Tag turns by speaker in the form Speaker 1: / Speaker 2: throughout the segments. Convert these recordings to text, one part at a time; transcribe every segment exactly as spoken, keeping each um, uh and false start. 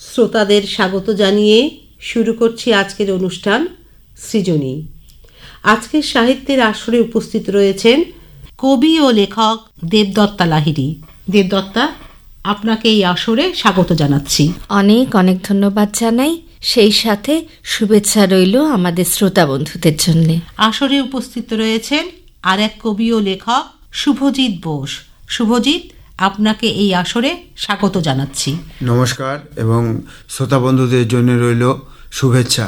Speaker 1: শ্রোতাদের স্বাগত জানিয়ে শুরু করছি আজকের অনুষ্ঠান সৃজনী। আজকের সাহিত্যের আসরে উপস্থিত রয়েছেন কবি ও লেখক দেবদত্তা লাহিড়ী। দেবদত্তা, আপনাকে এই আসরে স্বাগত জানাচ্ছি।
Speaker 2: অনেক অনেক ধন্যবাদ জানাই, সেই সাথে শুভেচ্ছা রইল আমাদের শ্রোতা বন্ধুদের জন্য।
Speaker 1: আসরে উপস্থিত রয়েছেন আর এক কবি ও লেখক শুভজিৎ বোস। শুভজিৎ, আপনাকে এই আসরে স্বাগত জানাচ্ছি।
Speaker 3: নমস্কার এবং শ্রোতা বন্ধুদের জন্য রইল শুভেচ্ছা।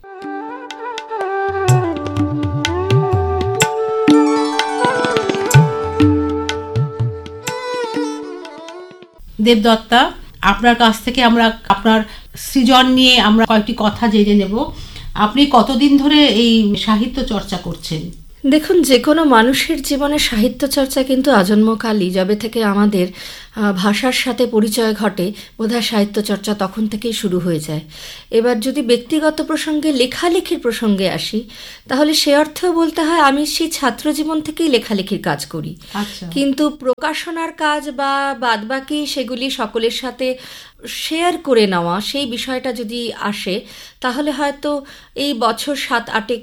Speaker 1: দেবদত্তা, আপনার কাছ থেকে আমরা আপনার সৃজন নিয়ে আমরা কয়েকটি কথা জেনে নেব। আপনি কতদিন ধরে এই সাহিত্য চর্চা করছেন?
Speaker 2: দেখুন, যে কোনো মানুষের জীবনে সাহিত্য চর্চা কিন্তু আজন্মকালই, যবে থেকে আমাদের ভাষার সাথে পরিচয় ঘটে বোধহয় সাহিত্য চর্চা তখন থেকেই শুরু হয়ে যায়। এবার যদি ব্যক্তিগত প্রসঙ্গে লেখালেখির প্রসঙ্গে আসি, তাহলে সে অর্থেও বলতে হয় আমি সেই ছাত্র জীবন থেকেই লেখালেখির কাজ করি। কিন্তু প্রকাশনার কাজ বা বাদবাকি সেগুলি সকলের সাথে শেয়ার করে নেওয়া, সেই বিষয়টা যদি আসে তাহলে হয়তো এই বছর সাত আটেক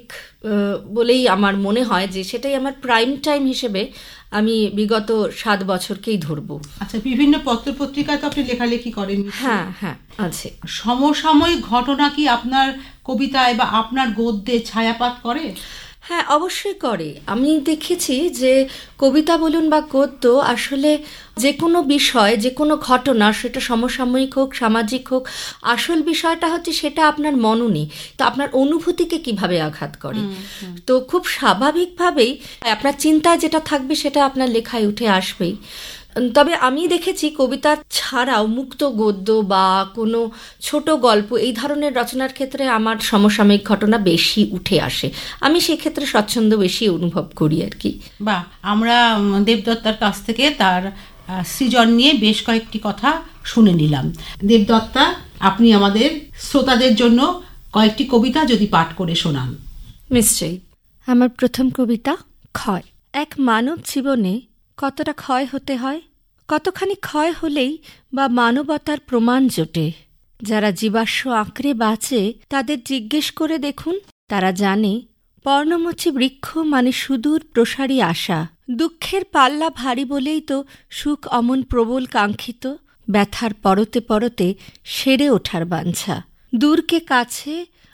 Speaker 2: বলেই আমার মনে হয় যে সেটাই আমার প্রাইম টাইম হিসেবে আমি বিগত সাত বছরকেই ধরবো।
Speaker 1: আচ্ছা, বিভিন্ন পত্র পত্রিকায় তো আপনি লেখালেখি করেন?
Speaker 2: হ্যাঁ হ্যাঁ আছে।
Speaker 1: সমসাময়িক ঘটনা কি আপনার কবিতায় বা আপনার গদ্যে ছায়াপাত করে?
Speaker 2: হ্যাঁ, অবশ্যই করে। আমি দেখেছি যে কবিতা বলুন বা গদ্য, আসলে যে কোনো বিষয়, যে কোনো ঘটনা, সেটা সমসাময়িক হোক সামাজিক হোক, আসল বিষয়টা হচ্ছে সেটা আপনার মননে, তো আপনার অনুভূতিকে কিভাবে আঘাত করে। তো খুব স্বাভাবিকভাবেই আপনার চিন্তায় যেটা থাকবে সেটা আপনার লেখায় উঠে আসবেই। তবে আমি দেখেছি কবিতা ছাড়াও মুক্ত গদ্য বা কোনো ছোট গল্প এই ধরনের রচনার ক্ষেত্রে আমার সমসাময়িক ঘটনা বেশি উঠে আসে। আমি সেক্ষেত্রে স্বচ্ছন্দ বেশি অনুভব করি আর কি।
Speaker 1: বা আমরা দেবদত্তার কাছ থেকে তার সৃজন নিয়ে বেশ কয়েকটি কথা শুনে নিলাম। দেবদত্তা, আপনি আমাদের শ্রোতাদের জন্য কয়েকটি কবিতা যদি পাঠ করে শোনান।
Speaker 2: নিশ্চয়ই। আমার প্রথম কবিতা ক্ষয়। এক মানব জীবনে কতটা ক্ষয় হতে হয়, কতখানি ক্ষয় হলেই বা মানবতার প্রমাণ জোটে। যারা জীবাশ্ম আঁকড়ে বাঁচে তাদের জিজ্ঞেস করে দেখুন, তারা জানে পর্ণমোচী বৃক্ষ মানে সুদূর প্রসারী আশা। দুঃখের পাল্লা ভারী বলেই তো সুখ অমন প্রবল কাঙ্ক্ষিত, ব্যথার পরতে পরতে সেরে ওঠার বাঞ্ছা। দূরকে কাছে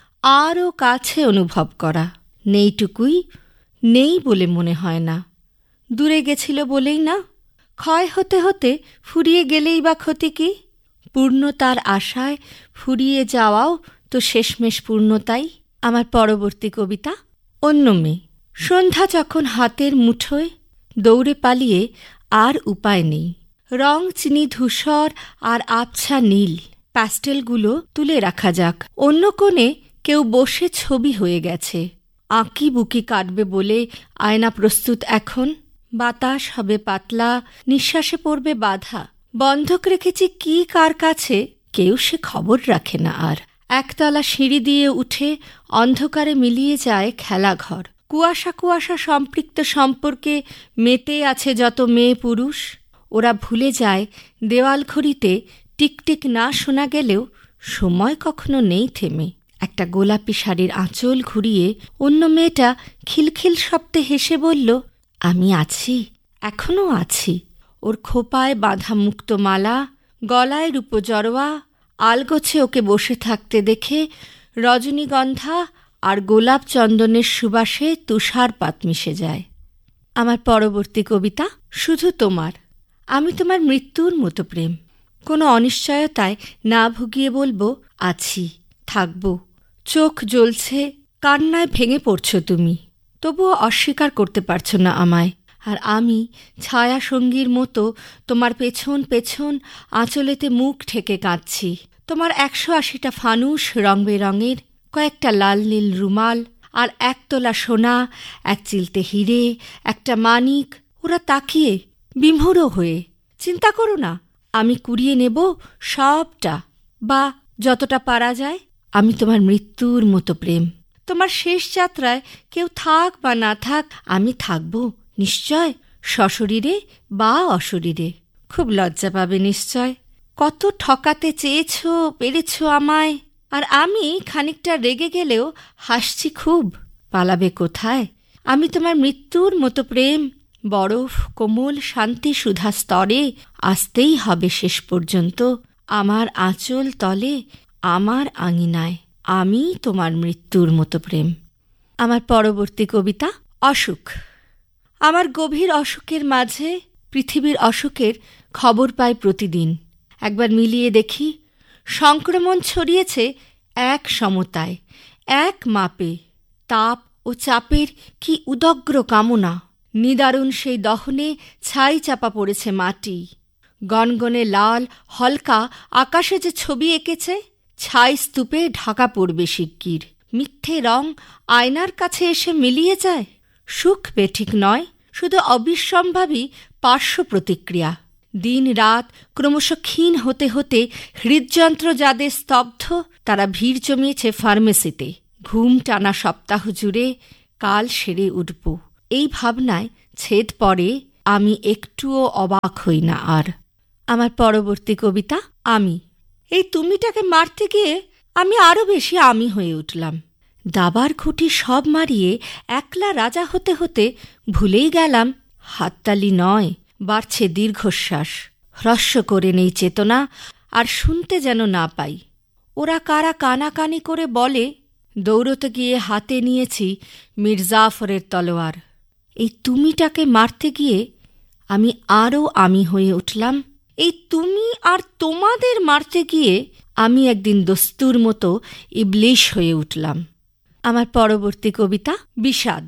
Speaker 2: আরও কাছে অনুভব করা, নেইটুকুই নেই বলে মনে হয় না। দূরে গেছিল বলেই না, ক্ষয় হতে হতে ফুরিয়ে গেলেই বা ক্ষতি কি? পূর্ণতার আশায় ফুরিয়ে যাওয়াও তো শেষমেশ পূর্ণতাই। আমার পরবর্তী কবিতা অন্য মেয়ে। সন্ধ্যা যখন হাতের মুঠোয়, দৌড়ে পালিয়ে আর উপায় নেই। রং চিনি ধূসর আর আবছা নীল, প্যাস্টেলগুলো তুলে রাখা যাক। অন্য কোণে কেউ বসে ছবি হয়ে গেছে। আঁকি বুকি কাটবে বলে আয়না প্রস্তুত এখন। বাতাস হবে পাতলা, নিঃশ্বাসে পড়বে বাধা। বন্ধক রেখেছি কি কার কাছে, কেউ সে খবর রাখে না আর। একতলা সিঁড়ি দিয়ে উঠে অন্ধকারে মিলিয়ে যায় খেলাঘর। কুয়াশা কুয়াশা সম্পৃক্ত সম্পর্কে মেতে আছে যত মেয়ে পুরুষ। ওরা ভুলে যায় দেওয়াল ঘড়িতে টিকটিক না শোনা গেলেও সময় কখনো নেই থেমে। একটা গোলাপি শাড়ির আঁচল ঘুরিয়ে অন্য মেয়েটা খিলখিল শব্দে হেসে বলল, আমি আছি, এখনও আছি। ওর খোপায় বাঁধা মুক্ত মালা, গলায় রূপো জড়োয়া, আলগোছে ওকে বসে থাকতে দেখে রজনীগন্ধা আর গোলাপ চন্দনের সুবাসে তুষারপাত মিশে যায়। আমার পরবর্তী কবিতা শুধু তোমার। আমি তোমার মৃত্যুর মতো প্রেম। কোনো অনিশ্চয়তায় না ভুগিয়ে বলবো আছি, থাকব। চোখ জ্বলছে, কান্নায় ভেঙে পড়ছ তুমি, তবুও অস্বীকার করতে পারছ না আমায়। আর আমি ছায়া সঙ্গীর মতো তোমার পেছন পেছন আঁচলেতে মুখ ঠেকে কাঁদছি। তোমার একশো আশিটা ফানুস রং বেরঙের, কয়েকটা লাল নীল রুমাল, আর একতলা সোনা, এক চিলতে হিরে, একটা মানিক, ওরা তাকিয়ে বিমূঢ় হয়ে। চিন্তা করো না, আমি কুড়িয়ে নেব সবটা, বা যতটা পারা যায়। আমি তোমার মৃত্যুর মতো প্রেম। তোমার শেষ যাত্রায় কেউ থাক বা না থাক, আমি থাকব নিশ্চয়, সশরীরে বা অশরীরে। খুব লজ্জা পাবে নিশ্চয়, কত ঠকাতে চেয়েছ, পেরেছ আমায়, আর আমি খানিকটা রেগে গেলেও হাসছি খুব। পালাবে কোথায়? আমি তোমার মৃত্যুর মতো প্রেম, বরফ কোমল শান্তি সুধা স্তরে আসতেই হবে শেষ পর্যন্ত। আমার আঁচল তলে, আমার আঙিনায়, আমি তোমার মৃত্যুর মতো প্রেম। আমার পরবর্তী কবিতা অসুখ। আমার গভীর অসুখের মাঝে পৃথিবীর অসুখের খবর পাই প্রতিদিন। একবার মিলিয়ে দেখি, সংক্রমণ ছড়িয়েছে এক সমতায়, এক মাপে। তাপ ও চাপের কি উদগ্র কামনা! নিদারুণ সেই দহনে ছাই চাপা পড়েছে মাটি। গনগনে লাল হলকা আকাশে যে ছবি এঁকেছে, ছাই স্তূপে ঢাকা পড়বে শিগগির। মিথ্যে রং আয়নার কাছে এসে মিলিয়ে যায়। সুখ বেঠিক নয়, শুধু অবিসম্ভাবী পার্শ্ব প্রতিক্রিয়া। দিন রাত ক্রমশ ক্ষীণ হতে হতে হৃদযন্ত্র যাদের স্তব্ধ, তারা ভিড় জমিয়েছে ফার্মেসিতে। ঘুম টানা সপ্তাহ জুড়ে কাল সেরে উঠব, এই ভাবনায় ছেদ পড়ে আমি একটুও অবাক হই না আর। আমার পরবর্তী কবিতা আমি। এই তুমিটাকে মারতে গিয়ে আমি আরও বেশি আমি হয়ে উঠলাম। দাবার খুঁটি সব মারিয়ে একলা রাজা হতে হতে ভুলেই গেলাম হাততালি নয়, বাড়ছে দীর্ঘশ্বাস। হ্রস্ব করে নেই চেতনা, আর শুনতে যেন না পাই। ওরা কারা কানাকানি করে বলে, দৌড়তে গিয়ে হাতে নিয়েছি মির্জাফরের তলোয়ার। এই তুমিটাকে মারতে গিয়ে আমি আরও আমি হয়ে উঠলাম। এই তুমি আর তোমাদের মারতে গিয়ে আমি একদিন দস্তুর মতো ইবলিশ হয়ে উঠলাম। আমার পরবর্তী কবিতা বিষাদ।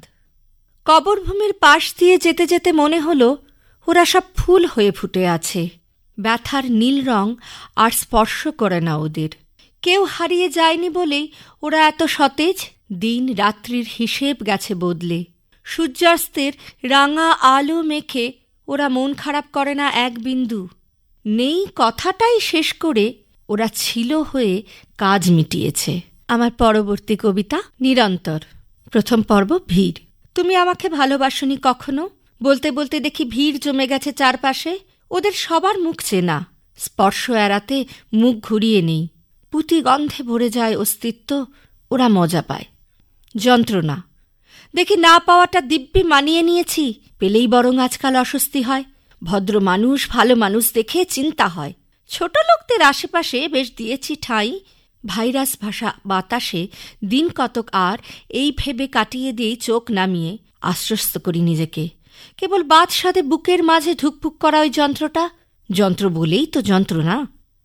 Speaker 2: কবরভূমির পাশ দিয়ে যেতে যেতে মনে হলো ওরা সব ফুল হয়ে ফুটে আছে। ব্যথার নীল রং আর স্পর্শ করে না ওদের। কেউ হারিয়ে যায়নি বলেই ওরা এত সতেজ। দিন রাত্রির হিসেব গেছে বদলে। সূর্যাস্তের রাঙা আলো মেখে ওরা মন খারাপ করে না এক বিন্দু। নেই কথাটাই শেষ করে ওরা ছিল হয়ে কাজ মিটিয়েছে। আমার পরবর্তী কবিতা নিরন্তর। প্রথম পর্ব ভিড়। তুমি আমাকে ভালোবাসনি কখনো, বলতে বলতে দেখি ভিড় জমে গেছে চারপাশে। ওদের সবার মুখ চেনা, স্পর্শ এড়াতে মুখ ঘুরিয়ে নেই। পুঁতি গন্ধে ভরে যায় অস্তিত্ব, ওরা মজা পায়। যন্ত্রণা দেখি না পাওয়াটা দিব্যি মানিয়ে নিয়েছি, পেলেই বরং আজকাল অস্বস্তি হয়। ভদ্র মানুষ ভালো মানুষ দেখে চিন্তা হয়। ছোট লোকদের আশেপাশে বেশ দিয়েছি ঠাঁই। ভাইরাস ভাষা বাতাসে দিন কতক আর এই ভেবে কাটিয়ে দিয়েই চোখ নামিয়ে আশ্বস্ত করি নিজেকে। কেবল বাদসাদে বুকের মাঝে ধুকপুক করা ওই যন্ত্রটা, যন্ত্র বলেই তো যন্ত্রণা।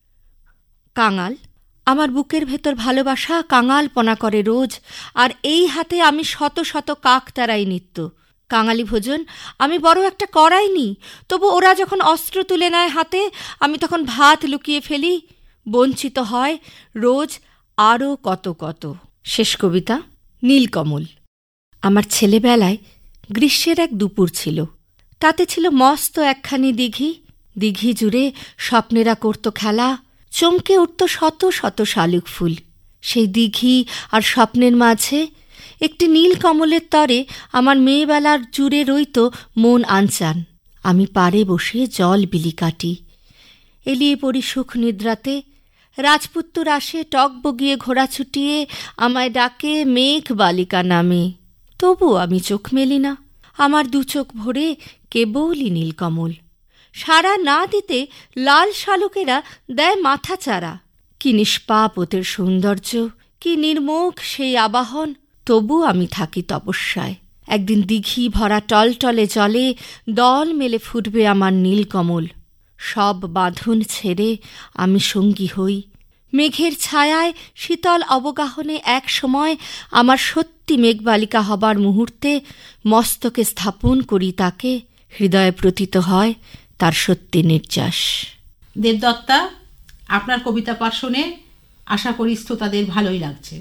Speaker 2: কাঙাল। আমার বুকের ভেতর ভালোবাসা কাঙালপনা করে রোজ, আর এই হাতে আমি শত শত কাক তারাই নিত্য। কাঙালি ভোজন আমি বড় একটা করাইনি, তবু ওরা যখন অস্ত্র তুলে নেয় হাতে, আমি তখন ভাত লুকিয়ে ফেলি। বঞ্চিত হয় রোজ আরও কত কত। শেষ কবিতা নীলকমল। আমার ছেলেবেলায় গ্রীষ্মের এক দুপুর ছিল। তাতে ছিল মস্ত একখানি দিঘি। দিঘি জুড়ে স্বপ্নেরা করত খেলা। চমকে উঠত শত শত শালুক ফুল। সেই দিঘি আর স্বপ্নের মাঝে একটি নীল কমলের তরে আমার মেয়েবেলার জুড়ে রইত মন আনচান। আমি পাড়ে বসে জল বিলি কাটি। এলিয়ে পড়ি সুখ নিদ্রাতে। রাজপুত্তর আসে টক বগিয়ে ঘোড়া ছুটিয়ে, আমায় ডাকে মেঘ বালিকা নামে। তবু আমি চোখ মেলি না। আমার দু চোখ ভরে কেবলই নীলকমল। সারা না দিতে লাল শালুকেরা দেয় মাথা চারা। কি নিষ্পাপ ওদের সৌন্দর্য, কি নির্মোখ সেই আবাহন। তবু আমি থাকি তপস্যায়। একদিন দিঘি ভরা টলটলে জলে দল মেলে ফুটবে আমার নীলকমল। সব বাঁধন ছেড়ে আমি সঙ্গী হই। মেঘের ছায়ায় শীতল অবগাহনে এক সময় আমার সত্যি মেঘবালিকা হবার মুহূর্তে মস্তকে স্থাপন করি তাকে। হৃদয়ে প্রতীত হয় তার সত্যি নির্যাস।
Speaker 1: দেবদত্তা, আপনার কবিতা পাঠ শুনে আশা করি শ্রোতাদের ভালোই লাগছে।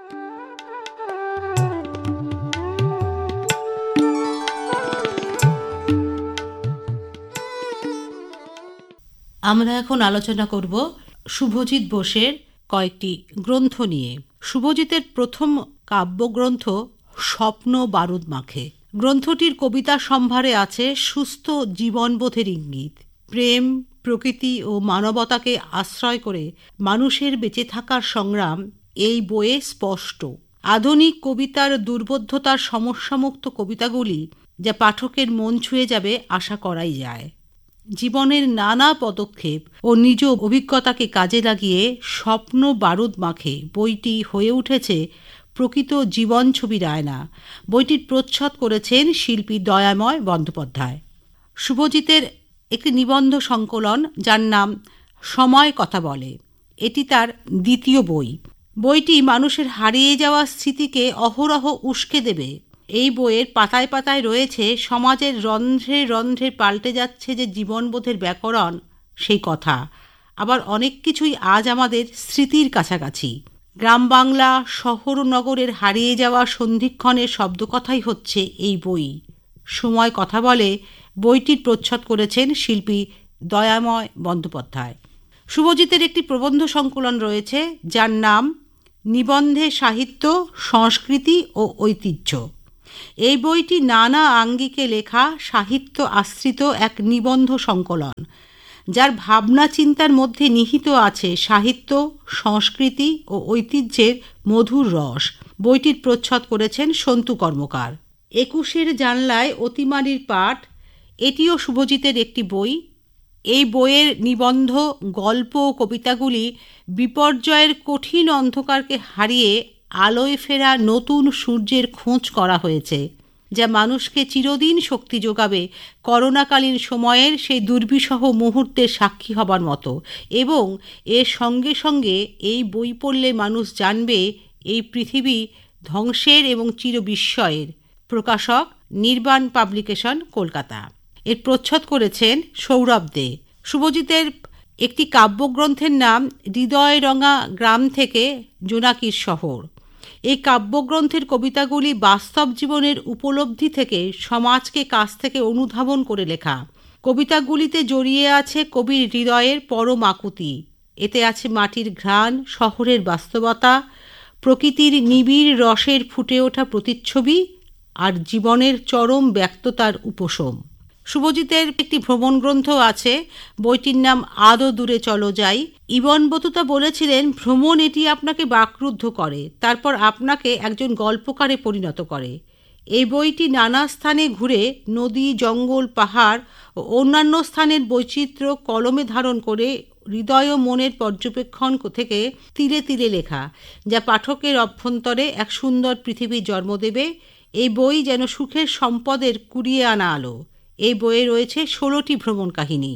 Speaker 1: আমরা এখন আলোচনা করব শুভজিৎ বোসের কয়েকটি গ্রন্থ নিয়ে। শুভজিতের প্রথম কাব্যগ্রন্থ স্বপ্ন বারুদ মাখে। গ্রন্থটির কবিতা সম্ভারে আছে সুস্থ জীবনবোধের ইঙ্গিত। প্রেম, প্রকৃতি ও মানবতাকে আশ্রয় করে মানুষের বেঁচে থাকার সংগ্রাম এই বইয়ে স্পষ্ট। আধুনিক কবিতার দুর্বোধ্যতার সমস্যামুক্ত কবিতাগুলি যা পাঠকের মন ছুঁয়ে যাবে আশা করাই যায়। জীবনের নানা পদক্ষেপ ও নিজ অভিজ্ঞতাকে কাজে লাগিয়ে স্বপ্ন বারুদ মাখে বইটি হয়ে উঠেছে প্রকৃত জীবন ছবির আয়না। বইটির প্রচ্ছদ করেছেন শিল্পী দয়াময় বন্দ্যোপাধ্যায়। শুভজিতের একটি নিবন্ধ সংকলন যার নাম সময় কথা বলে, এটি তার দ্বিতীয় বই। বইটি মানুষের হারিয়ে যাওয়া স্মৃতিকে অহরহ উস্কে দেবে। এই বইয়ের পাতায় পাতায় রয়েছে সমাজের রন্ধ্রে রন্ধ্রে পাল্টে যাচ্ছে যে জীবনবোধের ব্যাকরণ, সেই কথা। আবার অনেক কিছুই আজ আমাদের স্মৃতির কাছাকাছি। গ্রাম বাংলা, শহর নগরের হারিয়ে যাওয়া সন্ধিক্ষণের শব্দকথাই হচ্ছে এই বই। সময় কথা বলে বইটির প্রচ্ছদ করেছেন শিল্পী দয়াময় বন্দ্যোপাধ্যায়। শুভজিতের একটি প্রবন্ধ সংকলন রয়েছে যার নাম নিবন্ধে সাহিত্য, সংস্কৃতি ও ঐতিহ্য। এই বইটি নানা আঙ্গিকে লেখা সাহিত্য আশ্রিত এক নিবন্ধ সংকলন, যার ভাবনা চিন্তার মধ্যে নিহিত আছে সাহিত্য, সংস্কৃতি ও ঐতিহ্যের মধুর রস। বইটির প্রচ্ছদ করেছেন সন্তু কর্মকার। একুশের জানলায় অতিমারির পাঠ, এটিও শুভজিতের একটি বই। এই বইয়ের নিবন্ধ, গল্প ও কবিতাগুলি বিপর্যয়ের কঠিন অন্ধকারকে হারিয়ে আলোয় ফেরা নতুন সূর্যের খোঁজ করা হয়েছে, যা মানুষকে চিরদিন শক্তি যোগাবে করোনাকালীন সময়ের সেই দুর্বিষহ মুহূর্তের সাক্ষী হবার মতো। এবং এর সঙ্গে সঙ্গে এই বই পড়লে মানুষ জানবে এই পৃথিবী ধ্বংসের এবং চিরবিস্ময়ের। প্রকাশক নির্বাণ পাবলিকেশন, কলকাতা। এর প্রচ্ছদ করেছেন সৌরভ দে। শুভজিতের একটি কাব্যগ্রন্থের নাম হৃদয়রঙা গ্রাম থেকে জোনাকির শহর। এই কাব্যগ্রন্থের কবিতাগুলি বাস্তব জীবনের উপলব্ধি থেকে সমাজকে কাছ থেকে অনুধাবন করে লেখা। কবিতাগুলিতে জড়িয়ে আছে কবির হৃদয়ের পরম আকুতি। এতে আছে মাটির ঘ্রাণ, শহরের বাস্তবতা, প্রকৃতির নিবিড় রসের ফুটে ওঠা প্রতিচ্ছবি আর জীবনের চরম ব্যক্ততার উপশম। শুভজিতের একটি ভ্রমণ গ্রন্থ আছে, বইটির নাম আদো দূরে চলো যাই। ইবন বতুতা বলেছিলেন, ভ্রমণ এটি আপনাকে বাকরুদ্ধ করে, তারপর আপনাকে একজন গল্পকারে পরিণত করে। এই বইটি নানা স্থানে ঘুরে নদী, জঙ্গল, পাহাড় ও অন্যান্য স্থানের বৈচিত্র্য কলমে ধারণ করে হৃদয় ও মনের পর্যবেক্ষণ থেকে তীরে তীরে লেখা, যা পাঠকের অভ্যন্তরে এক সুন্দর পৃথিবীর জন্ম দেবে। এই বই যেন সুখের সম্পদের কুড়িয়ে আনা আলো। এই বইয়ে রয়েছে ষোলোটি ভ্রমণ কাহিনী।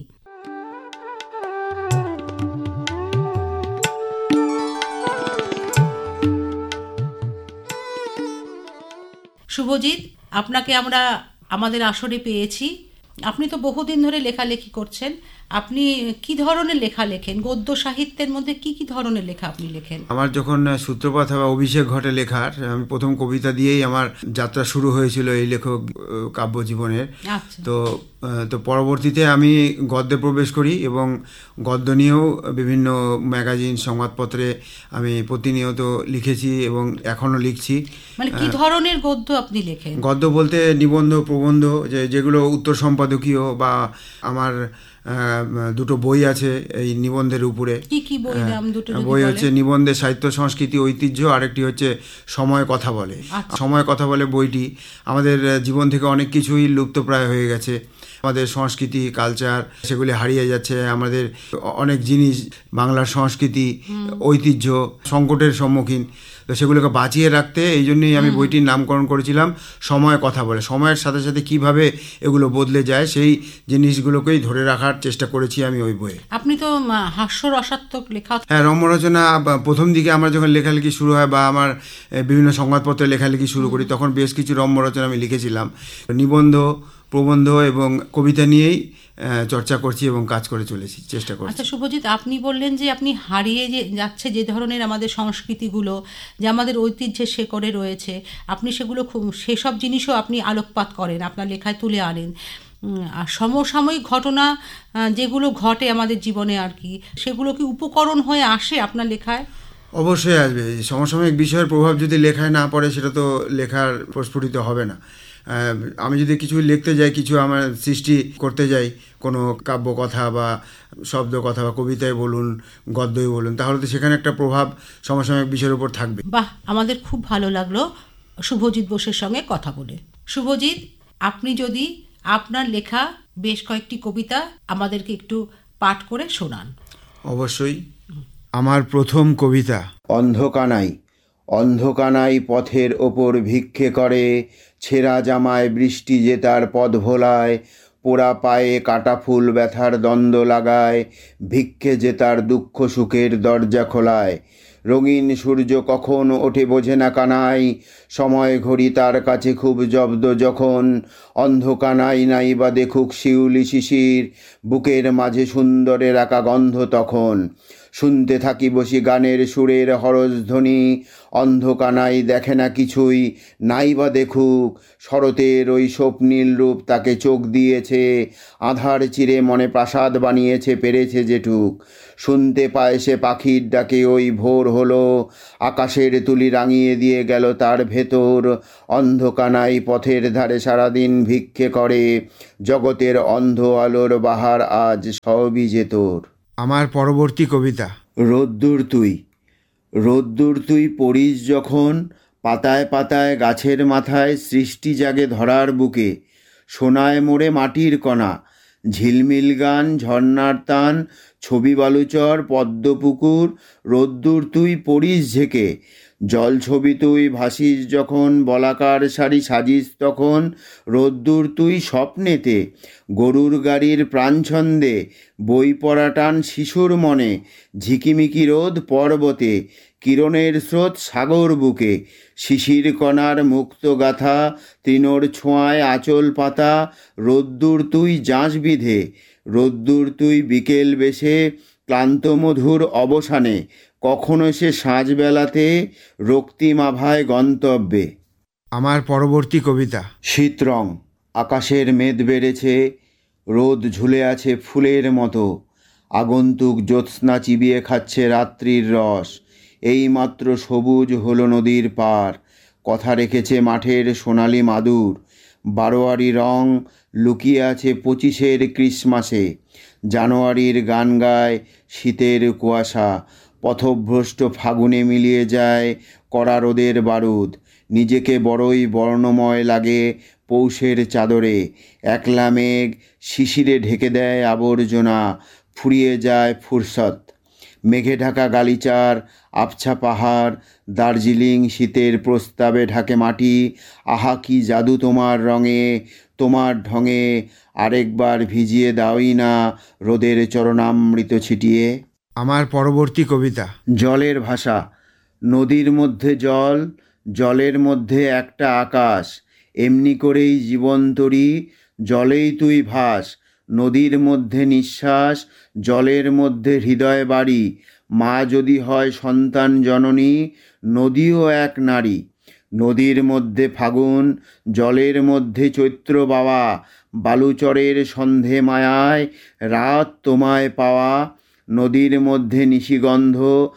Speaker 1: শুভজিৎ, আপনাকে আমরা আমাদের আসরে পেয়েছি। আপনি তো বহুদিন ধরে লেখালেখি করছেন। আপনি কি ধরনের লেখা লেখেন? গদ্য সাহিত্যের মধ্যে কি কি ধরনের লেখা আপনি লেখেন?
Speaker 3: আমার যখন সূত্রপাত বা অভিষেক ঘটে লেখার, আমি প্রথম কবিতা দিয়েই আমার যাত্রা শুরু হয়েছিল এই লেখক কাব্য জীবনের। তো তো পরবর্তীতে আমি গদ্যে প্রবেশ করি এবং গদ্য নিয়েও বিভিন্ন ম্যাগাজিন, সংবাদপত্রে আমি প্রতিনিয়ত লিখেছি এবং এখনও লিখছি।
Speaker 1: মানে কি ধরনের গদ্য আপনি লেখেন?
Speaker 3: গদ্য বলতে নিবন্ধ, প্রবন্ধ, যে যেগুলো উত্তর সম্পাদকীয়, বা আমার দুটো বই আছে এই নিবন্ধের উপরে।
Speaker 1: কি কি বই নাম দুটো?
Speaker 3: বই হচ্ছে নিবন্ধে সাহিত্য, সংস্কৃতি, ঐতিহ্য, আরেকটি হচ্ছে সময় কথা বলে। সময় কথা বলে বইটি আমাদের জীবন থেকে অনেক কিছুই লুপ্তপ্রায় হয়ে গেছে। আমাদের সংস্কৃতি, কালচার, সেগুলি হারিয়ে যাচ্ছে। আমাদের অনেক জিনিস, বাংলার সংস্কৃতি, ঐতিহ্য সংকটের সম্মুখীন। তো সেগুলোকে বাঁচিয়ে রাখতে এই জন্যই আমি বইটির নামকরণ করেছিলাম সময় কথা বলে। সময়ের সাথে সাথে কিভাবে এগুলো বদলে যায় সেই জিনিসগুলোকেই ধরে রাখার চেষ্টা করেছি আমি ওই বইয়ে।
Speaker 1: আপনি তো হাস্য রসাত্মক লেখা।
Speaker 3: হ্যাঁ, রম্যরচনা প্রথম দিকে আমার যখন লেখালেখি শুরু হয় বা আমার বিভিন্ন সংবাদপত্রে লেখালেখি শুরু করি, তখন বেশ কিছু রম্যরচনা আমি লিখেছিলাম। নিবন্ধ, প্রবন্ধ এবং কবিতা নিয়েই চর্চা করছি এবং কাজ করে চলেছি, চেষ্টা করছি।
Speaker 1: আচ্ছা শুভজিৎ, আপনি বললেন যে আপনি হারিয়ে যে যাচ্ছে যে ধরনের আমাদের সংস্কৃতিগুলো, যে আমাদের ঐতিহ্যের শেকড়ে রয়েছে, আপনি সেগুলো খুব সেসব জিনিসও আপনি আলোকপাত করেন, আপনার লেখায় তুলে আনেন। আর সমসাময়িক ঘটনা যেগুলো ঘটে আমাদের জীবনে আর কি, সেগুলো কি উপকরণ হয়ে আসে আপনার লেখায়?
Speaker 3: অবশ্যই আসবে। সমসাময়িক বিষয়ের প্রভাব যদি লেখায় না পড়ে, সেটা তো লেখার প্রস্ফুটিত হবে না। আমি যদি কিছু লিখতে যাই, কিছু আমার সৃষ্টি করতে যাই, কোনো কাব্য কথা বা শব্দ কথা বা কবিতায় বলুন, গদ্যই বলুন, তাহলে তো সেখানে একটা প্রভাব সমসাময়িক বিষয়ের উপর থাকবে।
Speaker 1: বাহ, আমাদের খুব ভালো লাগলো শুভজিৎ বোসের সঙ্গে কথা বলে। শুভজিৎ, আপনি যদি আপনার লেখা বেশ কয়েকটি কবিতা আমাদেরকে একটু পাঠ করে শোনান।
Speaker 3: অবশ্যই। আমার প্রথম কবিতা।
Speaker 4: অন্ধকানাই অন্ধকানাই পথের ওপর ভিক্ষে করে, ছেঁড়া জামায় বৃষ্টি যে তার পথ ভোলায়, পোড়া পায়ে কাটা ফুল ব্যথার দ্বন্দ্ব লাগায়, ভিক্ষে যে তার দুঃখ সুখের দরজা খোলায়। রঙিন সূর্য কখন ওঠে বোঝে না কানাই, সময় ঘড়ি তার কাছে খুব জব্দ যখন। অন্ধকানাই নাই বা দেখুক শিউলি শিশির, বুকের মাঝে সুন্দরের একা গন্ধ তখন। শুনতে থাকি বসি গানের সুরের হরজধ্বনি, অন্ধকানাই দেখে না কিছুই, নাই বা দেখুক। শরতের ওই স্বপ্নীল রূপ তাকে চোখ দিয়েছে, আধার চিরে মনে প্রাসাদ বানিয়েছে পেরেছে যেটুক। শুনতে পায় সে পাখির ডাকে ওই ভোর হলো, আকাশের তুলি রাঙিয়ে দিয়ে গেল তার ভেতর। অন্ধকানাই পথের ধারে সারাদিন ভিক্ষে করে, জগতের অন্ধ আলোর বাহার আজ সবই যে তোর।
Speaker 3: আমার পরবর্তী কবিতা।
Speaker 4: রোদ্দুর তুই রোদ্দুর তুই পড়িস যখন, পাতায় পাতায় গাছের মাথায় সৃষ্টি জাগে ধরার বুকে। সোনায় মোড়ে মাটির কণা, ঝিলমিল গান, ঝর্নার টান, ছবি বালুচর পদ্মপুকুর। রোদ্দুর তুই পড়িস ঝেঁকে, জল ছবি তুই ভাসিস যখন, বলাকার শাড়ি সাজিস তখন। রোদ্দুর তুই স্বপ্নেতে, গরুর গাড়ির প্রাণছন্দে, বই পড়া টান শিশুর মনে। ঝিকিমিকি রোদ পর্বতে, কিরণের স্রোত সাগর বুকে। শিশির কণার মুক্ত গাথা, তৃণর ছোঁয়ায় আঁচল পাতা। রোদ্দুর তুই জাঁস বিধে, রোদ্দুর তুই বিকেল বেশে, ক্লান্ত মধুর অবসানে। কখনো সে সাঁঝবেলাতে, রক্তিম আভায় গন্তব্যে।
Speaker 3: আমার পরবর্তী কবিতা।
Speaker 4: শীত রং আকাশের মেদ বেড়েছে, রোদ ঝুলে আছে ফুলের মতো। আগন্তুক জ্যোৎস্না চিবিয়ে খাচ্ছে রাত্রির রস। এইমাত্র সবুজ হলো নদীর পার, কথা রেখেছে মাঠের সোনালি মাদুর। বারোয়ারি রং লুকিয়ে আছে পঁচিশের ক্রিসমাসে, জানুয়ারির গান গায় শীতের কুয়াশা। পথভ্রষ্ট ফাগুনে মিলিয়ে যায় কড়া রোদের বারুদ। নিজেকে বড়ই বর্ণময় লাগে পৌষের চাদরে। একলা মেঘ শিশিরে ঢেকে দেয় আবর্জনা, ফুরিয়ে যায় ফুরসত। মেঘে ঢাকা গালিচার আবছা পাহাড়, দার্জিলিং শীতের প্রস্তাবে ঢাকে মাটি। আহা কি জাদু তোমার রঙে, তোমার ঢঙে, আরেকবার ভিজিয়ে দাওই না রোদের চরণামৃত ছিটিয়ে।
Speaker 3: আমার পরবর্তী কবিতা।
Speaker 4: জলের ভাষা। নদীর মধ্যে জল, জলের মধ্যে একটা আকাশ। এমনি করেই জীবন তরি, জলেই তুই ভাস। নদীর মধ্যে নিঃশ্বাস, জলের মধ্যে হৃদয় বাড়ি। মা যদি হয় সন্তান জননী, নদীও এক নারী। নদীর মধ্যে ফাগুন, জলের মধ্যে চৈত্র বাওয়া। বালুচরের সন্ধে মায়ায়, রাত তোমায় পাওয়া। নদীর মধ্যে নিশিগন্ধ,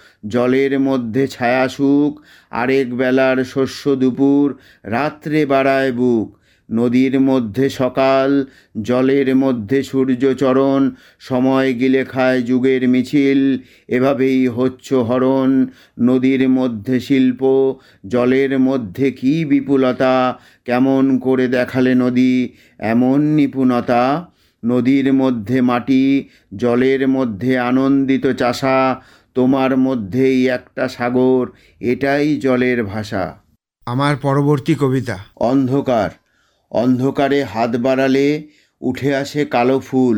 Speaker 4: জলের মধ্যে ছায়াসুখ। আরেক বেলার শস্য দুপুর, রাত্রে বাড়ায় বুক। নদীর মধ্যে সকাল, জলের মধ্যে সূর্যচরণ। সময় গিলে খায় যুগের মিছিল, এভাবেই হচ্ছ হরণ। নদীর মধ্যে শিল্প, জলের মধ্যে কী বিপুলতা। কেমন করে দেখালে নদী এমন নিপুণতা। নদীর মধ্যে মাটি, জলের মধ্যে আনন্দিত চাষা। তোমার মধ্যেই একটা সাগর, এটাই জলের ভাষা।
Speaker 3: আমার পরবর্তী কবিতা।
Speaker 4: অন্ধকার। অন্ধকারে হাত বাড়ালে উঠে আসে কালো ফুল।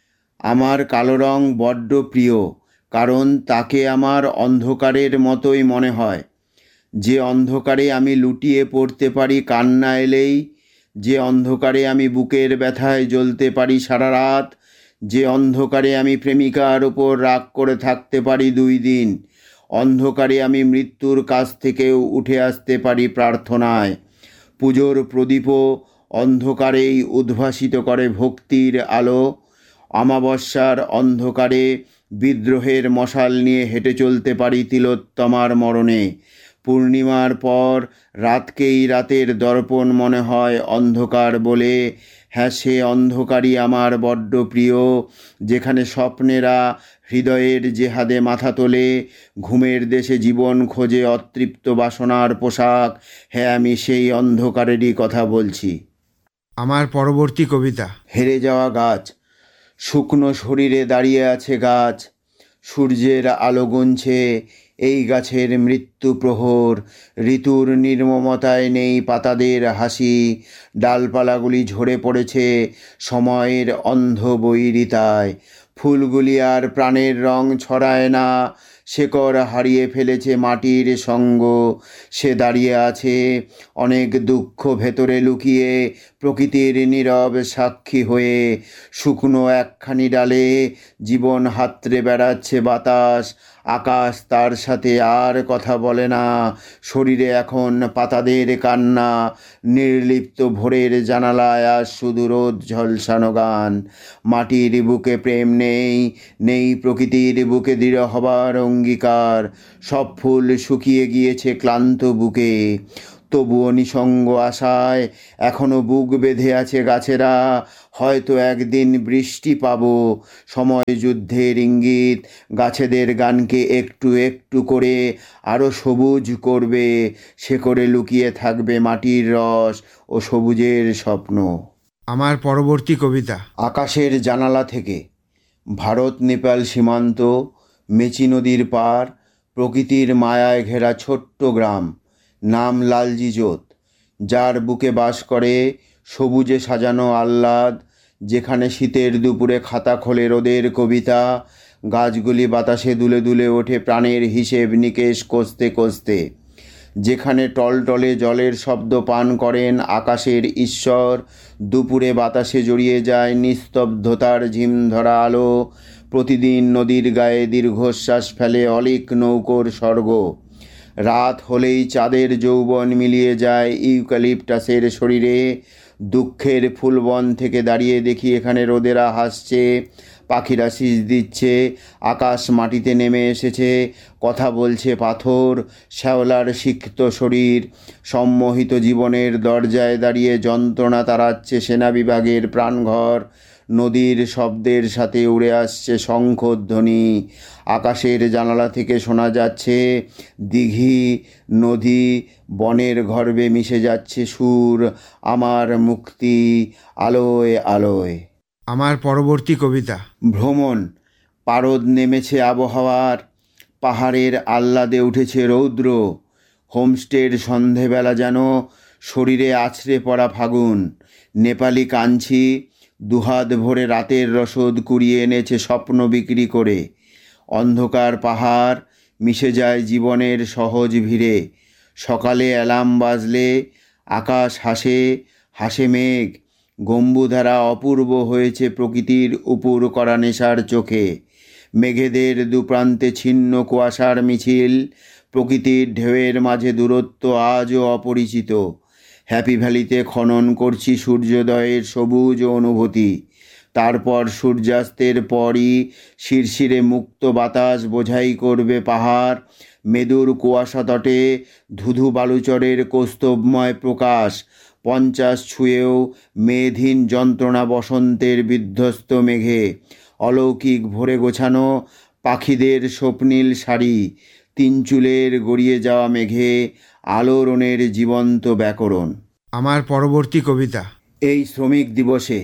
Speaker 4: আমার কালো রং বড্ড প্রিয়, কারণ তাকে আমার অন্ধকারের মতোই মনে হয়। যে অন্ধকারে আমি লুটিয়ে পড়তে পারি কান্না এলেই, যে অন্ধকারে আমি বুকের ব্যথায় জ্বলতে পারি সারা রাত, যে অন্ধকারে আমি প্রেমিকার ওপর রাগ করে থাকতে পারি দুই দিন, অন্ধকারে আমি মৃত্যুর কাছ থেকেও উঠে আসতে পারি প্রার্থনায়। পুজোর প্রদীপও অন্ধকারেই উদ্ভাসিত করে ভক্তির আলো। অমাবস্যার অন্ধকারে বিদ্রোহের মশাল নিয়ে হেঁটে চলতে পারি তিলোত্তমার মরণে। পূর্ণিমার পর রাতকেই রাতের দর্পণ মনে হয় অন্ধকার বলে। হ্যাঁ, সে অন্ধকারই আমার বড্ড প্রিয়, যেখানে স্বপ্নেরা হৃদয়ের জেহাদে মাথা তোলে, ঘুমের দেশে জীবন খোঁজে অতৃপ্ত বাসনার পোশাক। হ্যাঁ, আমি সেই অন্ধকারেরই কথা বলছি।
Speaker 3: আমার পরবর্তী কবিতা।
Speaker 4: হেরে যাওয়া গাছ। শুকনো শরীরে দাঁড়িয়ে আছে গাছ, সূর্যের আলো গুনছে এই গাছের মৃত্যু প্রহর। ঋতুর নির্মমতায় নেই পাতাদের হাসি, ডালপালাগুলি ঝরে পড়েছে সময়ের অন্ধ বৈরিতায়। ফুলগুলি আর প্রাণের রং ছড়ায় না, শেকড় হারিয়ে ফেলেছে মাটির সঙ্গ। সে দাঁড়িয়ে আছে অনেক দুঃখ ভেতরে লুকিয়ে, প্রকৃতির নীরব সাক্ষী হয়ে। শুকনো একখানি ডালে জীবন হাতড়ে বেড়াচ্ছে বাতাস, আকাশ তার সাথে আর কথা বলে না। শরীরে এখন পাতাদের কান্না, নির্লিপ্ত ভোরের জানালায় আর শুধু রোদ ঝলসানো গান। মাটির বুকে প্রেম নেই, নেই প্রকৃতির বুকে দৃঢ় হবার অঙ্গীকার। সব ফুল শুকিয়ে গিয়েছে ক্লান্ত বুকে, তবুও নিসঙ্গ আশায় এখনো বুক বেঁধে আছে গাছেরা। হয়তো একদিন বৃষ্টি পাবো, সময় যুদ্ধের ইঙ্গিত গাছেদের গানকে একটু একটু করে আরও সবুজ করবে। সে করে লুকিয়ে থাকবে মাটির রস ও সবুজের স্বপ্ন।
Speaker 3: আমার পরবর্তী কবিতা।
Speaker 4: আকাশের জানালা থেকে। ভারত নেপাল সীমান্ত, মেচি নদীর পার, প্রকৃতির মায়ায় ঘেরা ছোট্ট গ্রাম, নাম লালজিজোত, যার বুকে বাস করে সবুজে সাজানো আহ্লাদ। যেখানে শীতের দুপুরে খাতা খোলে রোদের কবিতা, গাছগুলি বাতাসে দুলে দুলে ওঠে প্রাণের হিসেব নিকেশ কষতে কষতে। যেখানে টলটলে জলের শব্দ পান করেন আকাশের ঈশ্বর, দুপুরে বাতাসে জড়িয়ে যায় নিস্তব্ধতার ঝিমধরা আলো। প্রতিদিন নদীর গায়ে দীর্ঘশ্বাস ফেলে অলিক নৌকোর স্বর্গ। রাত হলেই চাঁদের যৌবন মিলিয়ে যায় ইউক্যালিপটাসের শরীরে। দুঃখের ফুলবন থেকে দাঁড়িয়ে দেখি এখানে রোদেরা হাসছে, পাখিরা শীষ দিচ্ছে, আকাশ মাটিতে নেমে এসেছে, কথা বলছে পাথর। শ্যাওলার সিক্ত শরীর সম্মোহিত জীবনের দরজায় দাঁড়িয়ে যন্ত্রণা তাড়াচ্ছে সেনা বিভাগের প্রাণঘর। নদীর শব্দের সাথে উড়ে আসছে শঙ্খধ্বনি। আকাশের জানালা থেকে শোনা যাচ্ছে দিঘি, নদী, বনের গর্ভে মিশে যাচ্ছে সুর। আমার মুক্তি আলোয় আলোয়।
Speaker 3: আমার পরবর্তী কবিতা।
Speaker 4: ভ্রমণ। পারদ নেমেছে আবহাওয়ার, পাহাড়ের আহ্লাদে উঠেছে রৌদ্র। হোমস্টের সন্ধেবেলা যেন শরীরে আছড়ে পড়া ফাগুন। নেপালি কাঞ্চি দুহাত ভরে রাতের রসদ কুড়িয়ে এনেছে স্বপ্ন বিক্রি করে। অন্ধকার পাহাড় মিশে যায় জীবনের সহজ ভিড়ে। সকালে অ্যালার্ম বাজলে আকাশ হাসে, হাসে মেঘ। গম্বুধারা অপূর্ব হয়েছে প্রকৃতির উপর করা নেশার চোখে। মেঘেদের দুপ্রান্তে ছিন্ন কুয়াশার মিছিল, প্রকৃতির ঢেউয়ের মাঝে দূরত্ব আজও অপরিচিত। হ্যাপি ভ্যালিতে খনন করছি সূর্যোদয়ের সবুজ অনুভূতি। তারপর সূর্যাস্তের পরই শিরশিরে মুক্ত বাতাস বোঝাই করবে পাহাড়। মেদুর কুয়াশা তটে ধুধু বালুচরের কৌস্তবময় প্রকাশ। পঞ্চাশ ছুঁয়েও মেধহীন যন্ত্রণা বসন্তের বিধ্বস্ত মেঘে। অলৌকিক ভরে গোছানো পাখিদের স্বপ্নীল শাড়ি, তিন চুলের গড়িয়ে যাওয়া মেঘে আলোড়নের জীবন্ত ব্যাকরণ।
Speaker 3: আমার পরবর্তী কবিতা।
Speaker 4: এই শ্রমিক দিবসে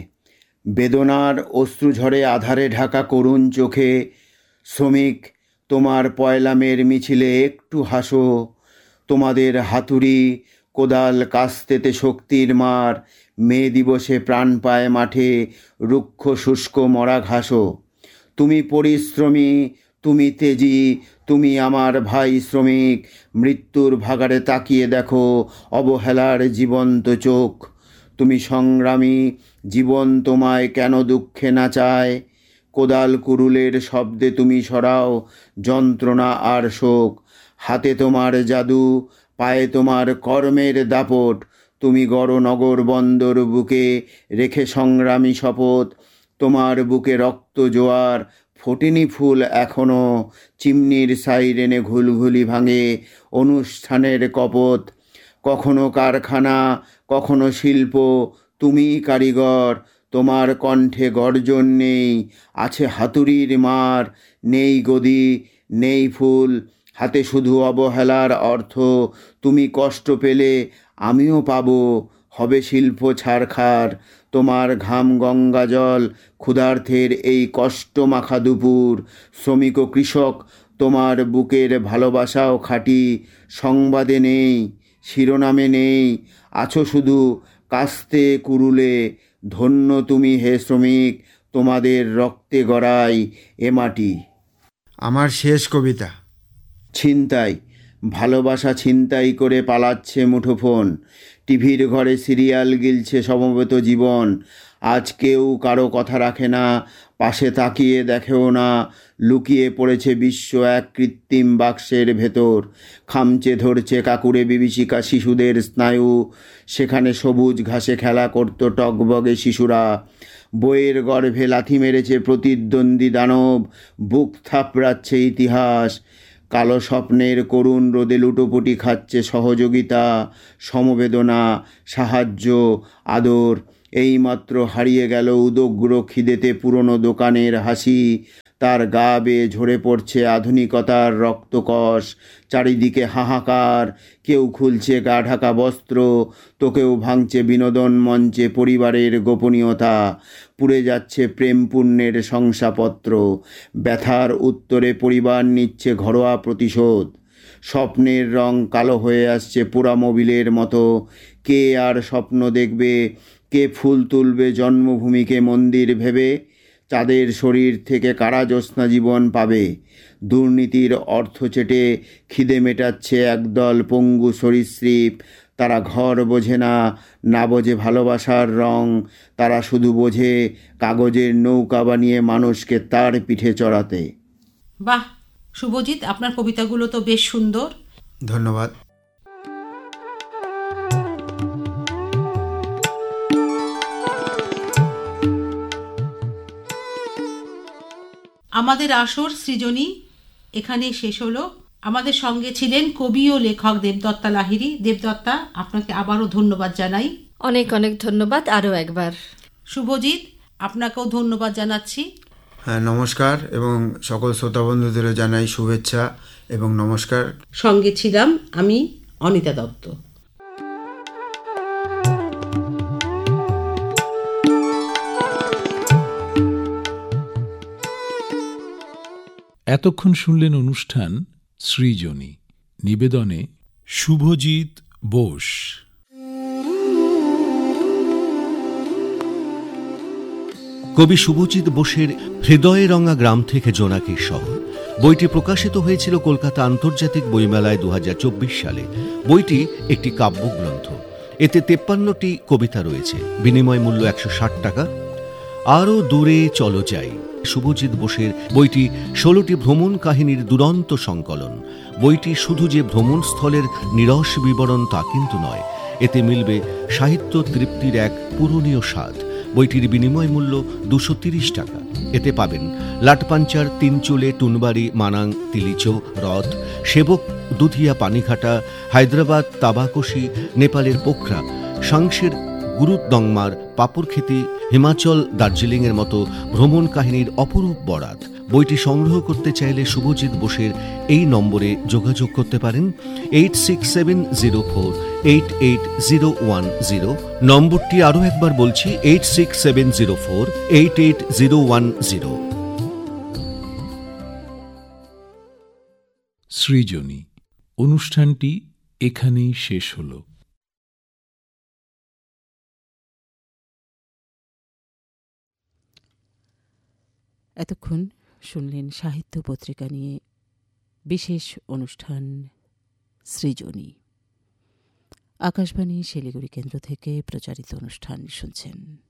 Speaker 4: বেদনার অশ্রুঝরে আধারে ঢাকা করুণ চোখে, শ্রমিক তোমার পয়লামের মিছিলে একটু হাসো। তোমাদের হাতুড়ি কোদাল কাস্তেতে শক্তির মার, মে দিবসে প্রাণ পায় মাঠে রুক্ষ শুষ্ক মরা ঘাসও। তুমি পরিশ্রমী, তুমি তেজি, তুমি আমার ভাই শ্রমিক। মৃত্যুর ভাগাড়ে তাকিয়ে দেখো অবহেলার জীবন্ত চোখ। তুমি সংগ্রামী, জীবন তোমায় কেন দুঃখে নাচায়। কোদাল কুরুলের শব্দে তুমি সরাও যন্ত্রণা আর শোক। হাতে তোমার জাদু, পায়ে তোমার কর্মের দাপট। তুমি গড় নগর বন্দর বুকে রেখে সংগ্রামী শপথ। তোমার বুকে রক্ত জোয়ার, ফোটেনি ফুল এখনও। চিমনির সাইরেনে ঘুলঘুলি ভাঙে অনুষ্ঠানের কপত। কখনো কারখানা, কখনো শিল্প, তুমি কারিগর, তোমার কণ্ঠে গর্জন নেই, আছে হাতুড়ির মার, নেই গদি, নেই ফুল, হাতে শুধু অবহেলার অর্থ। তুমি কষ্ট পেলে আমিও পাবো, হবে শিল্প ছারখার। তোমার ঘাম গঙ্গা জল, ক্ষুধার্থের এই কষ্ট মাখা দুপুর। শ্রমিক ও কৃষক, তোমার বুকের ভালোবাসাও খাঁটি। সংবাদে নেই, শিরোনামে নেই, আছো শুধু কাস্তে কুরুলে। ধন্য তুমি হে শ্রমিক, তোমাদের রক্তে গড়াই এ মাটি।
Speaker 3: আমার শেষ কবিতা।
Speaker 4: ছিনতাই, ভালোবাসা ছিনতাই করে পালাচ্ছে মুঠোফোন। টিভির ঘরে সিরিয়াল গিলছে সমবেত জীবন। আজ কেউ কারো কথা রাখে না, পাশে তাকিয়ে দেখেও না। লুকিয়ে পড়েছে বিশ্ব এক কৃত্রিম বাক্সের ভেতর। খামচে ধরছে কাকুরে বিভীষিকা শিশুদের স্নায়ু। সেখানে সবুজ ঘাসে খেলা করত টকবগে শিশুরা। বইয়ের গর্ভে লাথি মেরেছে প্রতিদ্বন্দ্বী দানব। বুক থাপড়াচ্ছে ইতিহাস। কালো স্বপ্নের করুণ রোদে লুটোপুটি খাচ্ছে সহযোগিতা, সমবেদনা, সাহায্য, আদর। এইমাত্র হারিয়ে গেল উদগ্র খিদেতে পুরনো দোকানের হাসি। তার গা বেয়ে ঝরে পড়ছে আধুনিকতার রক্তকষ। চারিদিকে হাহাকার, কেউ খুলছে গা ঢাকা বস্ত্র, তো কেউ ভাঙছে বিনোদন মঞ্চে পরিবারের গোপনীয়তা। পুড়ে যাচ্ছে প্রেম পুণ্যের শংসাপত্র। ব্যথার উত্তরে পরিবার নিচ্ছে ঘরোয়া প্রতিশোধ। স্বপ্নের রং কালো হয়ে আসছে পোড়া মোবিলের মতো। কে আর স্বপ্ন দেখবে, কে ফুল তুলবে জন্মভূমিকে মন্দির ভেবে? চাঁদের শরীর থেকে কারা জ্যোৎস্না জীবন পাবে? দুর্নীতির অর্থ চেটে খিদে মেটাচ্ছে একদল পঙ্গু সরীসৃপ। তারা ঘর বোঝে না, না বোঝে ভালোবাসার রং। তারা শুধু বোঝে কাগজের নৌকা বানিয়ে মানুষকে তার পিঠে চড়াতে।
Speaker 1: বাহ শুভজিৎ, আপনার কবিতাগুলো তো বেশ সুন্দর।
Speaker 3: ধন্যবাদ।
Speaker 1: আমাদের আসর সৃজনী এখানে শেষ হলো। আমাদের সঙ্গে ছিলেন কবি ও লেখক দেবদত্তা লাহিড়ী। দেবদত্তা, আপনাকে আবারও ধন্যবাদ জানাই।
Speaker 2: অনেক অনেক ধন্যবাদ আরও একবার।
Speaker 1: শুভজিৎ, আপনাকেও ধন্যবাদ জানাচ্ছি।
Speaker 3: হ্যাঁ, নমস্কার, এবং সকল শ্রোতা বন্ধুদেরও জানাই শুভেচ্ছা এবং নমস্কার।
Speaker 1: সঙ্গে ছিলাম আমি অনিতা দত্ত।
Speaker 5: এতক্ষণ শুনলেন অনুষ্ঠান সৃজনী, নিবেদনে শুভজিৎ বোস।
Speaker 6: কবি শুভজিৎ বোসের হৃদয়ে রঙা গ্রাম থেকে জোনাকির শহর বইটি প্রকাশিত হয়েছিল কলকাতা আন্তর্জাতিক বইমেলায় দু হাজার চব্বিশ সালে। বইটি একটি কাব্যগ্রন্থ। এতে তেপ্পান্নটি কবিতা রয়েছে। বিনিময় মূল্য একশো ষাট টাকা। আরও দূরে চলো যাই শুভজিৎ বোসের বইটি ষোলোটি ভ্রমণ কাহিনীর দুরন্ত সংকলন। বইটি শুধু যে ভ্রমণস্থলের নিরস বিবরণ তা কিন্তু নয়, এতে মিলবে সাহিত্য তৃপ্তির এক পূরণীয় স্বাদ। বইটির বিনিময় মূল্য দুশো তিরিশ টাকা। এতে পাবেন লাটপাঞ্চার, তিনচুলে, টুনবাড়ি, মানাং, তিলিচো, রথ, সেবক, দুধিয়া, পানিঘাটা, হায়দ্রাবাদ, তাবাকশি, নেপালের পোখরা, সাংসের গুরুদংমার, পাপড়খেতি, হিমাচল, দার্জিলিংয়ের মতো ভ্রমণ কাহিনীর অপরূপ বরাত। বইটি সংগ্রহ করতে চাইলে শুভজিৎ বোসের এই নম্বরে যোগাযোগ করতে পারেন eight six seven zero four eight eight zero one zero. নম্বরটি আরও একবার বলছি, eight six seven zero four eight eight zero one zero.
Speaker 5: সৃজনী অনুষ্ঠানটি এখানেই শেষ হল।
Speaker 7: এতক্ষণ শুনলেন সাহিত্য পত্রিকা নিয়ে বিশেষ অনুষ্ঠান সৃজনী। আকাশবাণী শিলিগুড়ি কেন্দ্র থেকে প্রচারিত অনুষ্ঠান শুনছেন।